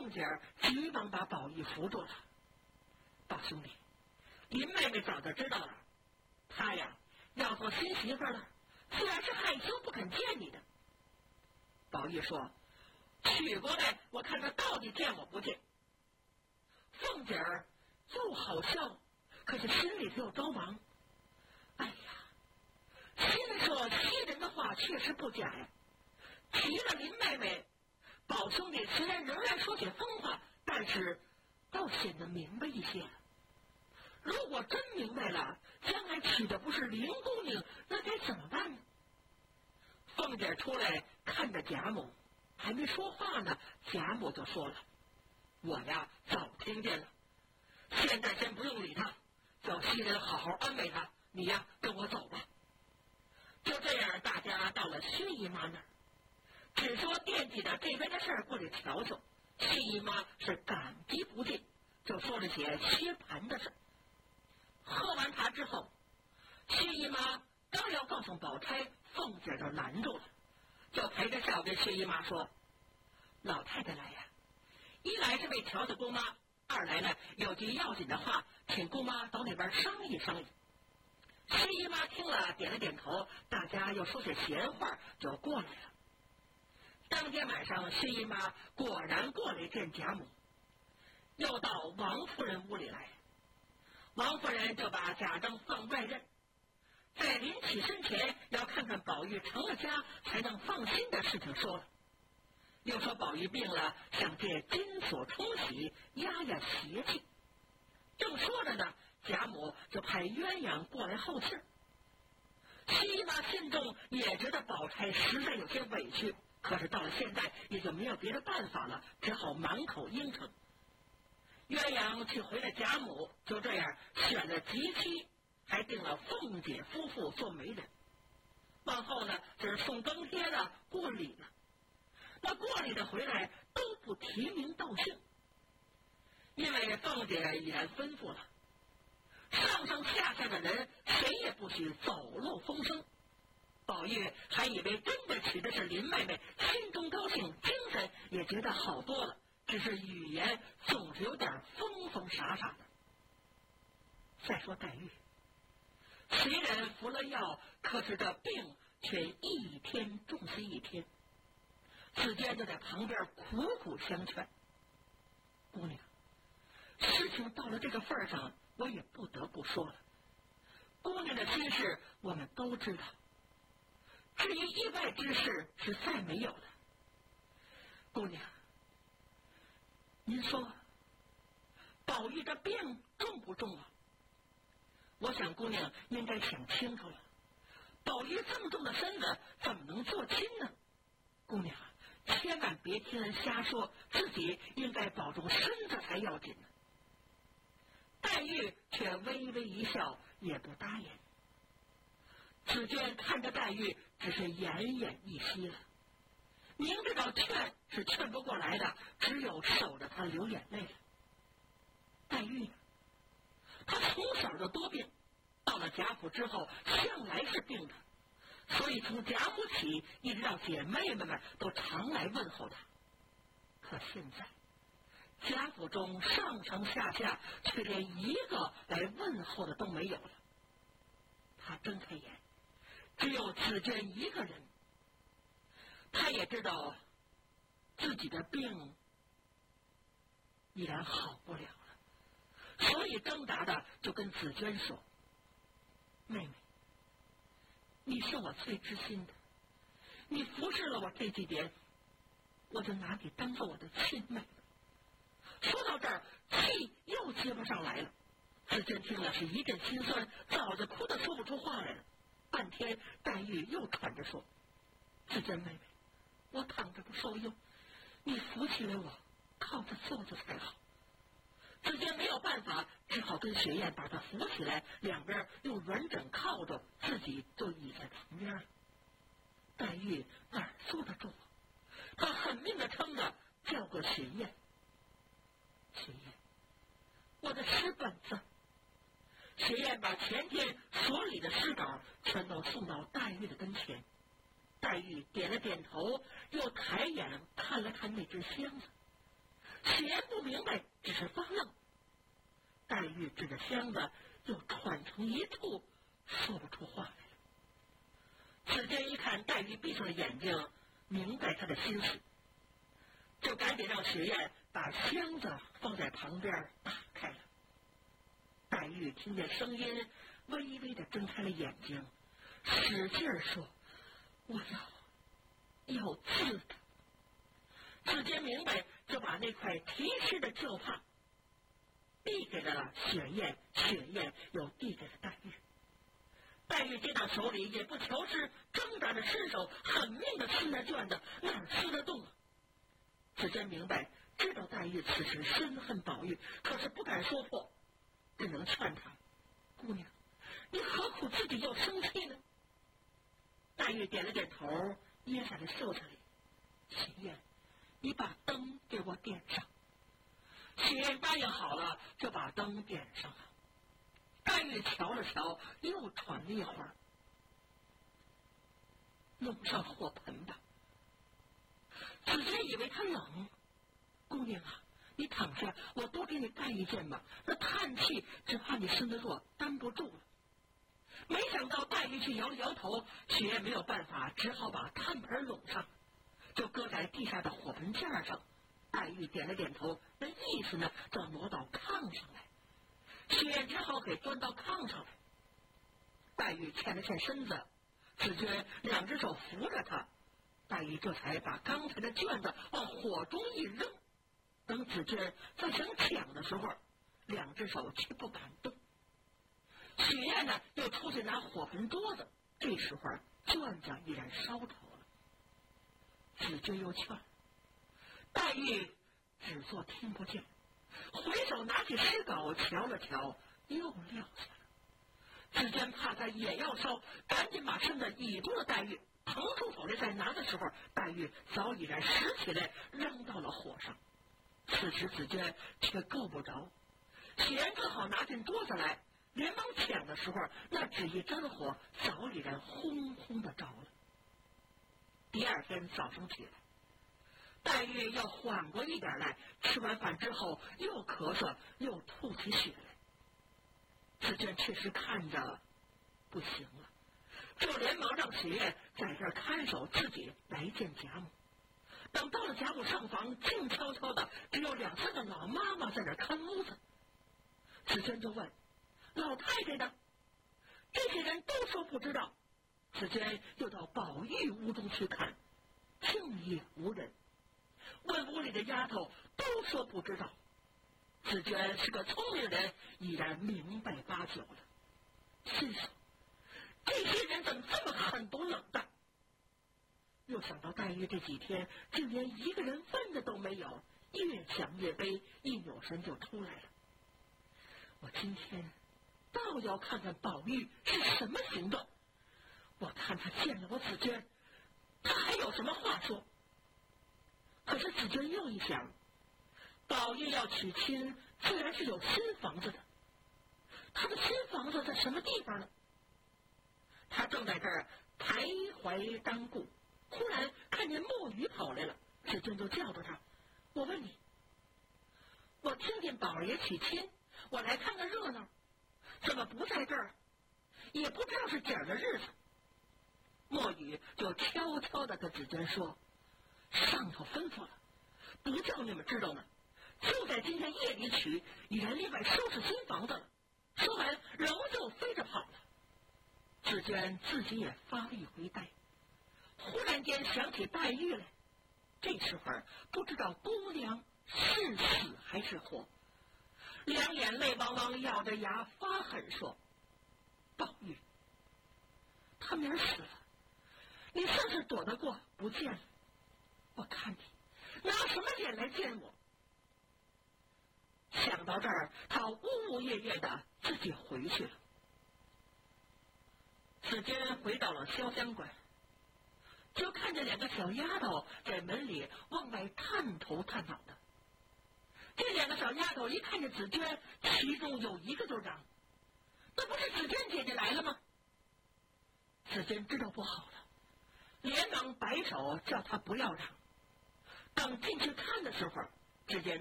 凤姐急忙把宝玉扶住了。宝兄弟，林妹妹早就知道了，她呀要做新媳妇了，自然是害羞不肯见你的。宝玉说：娶过来，我看她到底见我不见。凤姐儿又好笑，可是心里又着忙。哎呀，先说袭人的话确实不假呀。提了林妹妹，宝兄弟虽然仍然说些疯话，但是倒显得明白一些了。如果真明白了，将来娶的不是林姑娘，那该怎么办呢？凤姐出来看着贾母，还没说话呢，贾母就说了：我呀早听见了，现在先不用理他，叫袭人好好安慰他，你呀跟我走吧。就这样，大家到了薛姨妈那儿，只说惦记着这边的事儿过去瞧瞧。薛姨妈是感激不尽，就说了些薛蟠的事。喝完茶之后，薛姨妈刚要告诉宝钗，凤姐就拦住了，就陪着笑跟薛姨妈说：老太太来呀，一来是为调调姑妈，二来呢有句要紧的话，请姑妈到那边商议商议。薛姨妈听了点了点头，大家又说些闲话，就过来了。当天晚上，薛姨妈果然过来见贾母，又到王夫人屋里来。王夫人就把贾政放外任，在临起身前要看看宝玉成了家才能放心的事情说了，又说宝玉病了，想借金锁冲洗压压邪气。正说着呢，贾母就派鸳鸯过来候气儿。薛姨妈心中也觉得宝钗实在有些委屈，可是到了现在也就没有别的办法了，只好满口应承。鸳鸯去回了贾母，就这样选了吉期，还定了凤姐夫妇做媒人。往后呢，就是送更帖了，过礼了。那过礼的回来都不提名道姓，因为凤姐已然吩咐了，上上下下的人谁也不许走漏风声。宝玉还以为真的娶的是林妹妹，心中高兴，精神也觉得好多了，只是语言总是有点疯疯傻傻的。再说黛玉，虽然服了药，可是这病却一天重似一天。紫鹃就在旁边苦苦相劝：姑娘，事情到了这个份上，我也不得不说了。姑娘的心事我们都知道，至于意外之事是再没有了。姑娘，您说宝玉的病重不重啊？我想姑娘应该想清楚了，宝玉这么重的身子怎么能做亲呢？姑娘千万别听人瞎说，自己应该保重身子才要紧呢。黛玉却微微一笑，也不答应。紫鹃看着黛玉，只是奄奄一息了。明知道劝是劝不过来的，只有守着她流眼泪了。黛玉呢，她从小就多病，到了贾府之后向来是病的，所以从贾府起一直到姐妹们都常来问候她。可现在贾府中上上下下却连一个来问候的都没有了。她睁开眼，只有紫鹃一个人。她也知道自己的病依然好不了了，所以挣扎的就跟紫鹃说：妹妹，你是我最知心的，你服侍了我这几年，我就拿你当做我的亲妹妹。说到这儿，气又接不上来了。紫鹃听了是一阵心酸，早就哭得说不出话来了。半天，黛玉又喘着说：紫鹃妹妹，我躺着不受用，你扶起来我，靠着坐着才好。紫鹃没有办法，只好跟雪雁把她扶起来，两边用软枕靠着，自己就倚在旁边了。黛玉哪儿坐得住？她狠命的撑着，叫过雪雁：雪雁，我的诗本子。雪雁把前天所里的诗稿全都送到黛玉的跟前。黛玉点了点头，又抬眼看了看那只箱子。雪明白，只是发愣。黛玉指着箱子，又喘成一吐，说不出话来了。紫鹃一看黛玉闭上了眼睛，明白她的心思，就赶紧让雪雁把箱子放在旁边打开了。黛玉听见声音，微微地睁开了眼睛，使劲儿说：“我要刺他。”紫鹃明白，就把那块提湿的旧帕递给了雪雁，雪雁又递给了黛玉。黛玉接到手里，也不求是，挣扎着伸手，狠命的撕那卷子，哪撕得动啊？紫鹃明白，知道黛玉此时深恨宝玉，可是不敢说破，只能劝她：“姑娘，你何苦自己又生气呢？”黛玉点了点头，掖下了袖子里：“雪雁，你把灯给我点上。”雪雁答应好了，就把灯点上了。黛玉瞧了瞧，又喘了一会儿，弄上火盆吧。紫鹃以为他冷：“姑娘啊，你躺下，我多给你盖一件吧。那叹气只怕你身子弱，担不住了。”没想到黛玉却摇了摇头，雪雁没有办法，只好把炭盆拢上，就搁在地下的火盆架上。黛玉点了点头，那意思呢，就要挪到炕上来。雪雁只好给端到炕上来。黛玉欠了欠身子，紫鹃两只手扶着她，黛玉这才把刚才的卷子往火中一扔。等紫鹃再想抢的时候，两只手却不敢动。雪雁呢，又出去拿火盆桌子，这时候卷子已然烧着了。紫鹃又劝，黛玉只做听不见，回手拿起诗稿瞧了瞧，又撂下了。紫鹃怕他也要烧，赶紧把身子倚住了黛玉，腾出手来再拿的时候，黛玉早已然拾起来扔到了火上。此时紫鹃却够不着，雪雁正好拿进桌子来，连忙抢的时候，那纸一沾火，早已然轰轰的着了。第二天早上起来，黛玉要缓过一点来，吃完饭之后又咳嗽又吐起血来。紫鹃确实看着不行了，就连忙让雪雁在这儿看守，自己来见贾母。等到了贾母上房，静悄悄的，只有2、3个老妈妈在那儿看屋子。紫鹃就问：“老太太呢？”这些人都说不知道。紫鹃又到宝玉屋中去看，竟也无人。问屋里的丫头，都说不知道。紫鹃是个聪明人，已然明白8、9了，心想：这些人怎么这么狠毒冷淡？又想到黛玉这几天竟连一个人问的都没有，越想越悲，一扭身就出来了。我今天倒要看看宝玉是什么行动，我看他见了我紫鹃，他还有什么话说。可是紫鹃又一想，宝玉要娶亲，自然是有新房子的，他的新房子在什么地方呢？他正在这儿徘徊单顾，忽然看见墨雨跑来了，紫鹃就叫着他：“我问你，我听见宝儿爷娶亲，我来看看热闹，怎么不在这儿？也不知道是点儿的日子。”墨雨就悄悄地跟紫鹃说：“上头吩咐了，不叫你们知道呢，就在今天夜里娶，已然另外收拾新房子了。”说完，仍旧飞着跑了。紫鹃自己也发了一回呆，忽然间想起黛玉来。这时候不知道姑娘是死还是活，两眼泪汪汪，咬着牙发狠说：“宝玉，他明儿死了，你算是躲得过不见了。我看你拿什么脸来见我？”想到这儿，他呜呜咽咽的自己回去了。紫鹃回到了潇湘馆，就看见2个小丫头在门里往外探头探脑的。这2个小丫头一看见紫鹃，其中有一个就嚷：“那不是紫鹃姐姐来了吗？”紫鹃知道不好了，连忙摆手叫她不要嚷。等进去看的时候，只见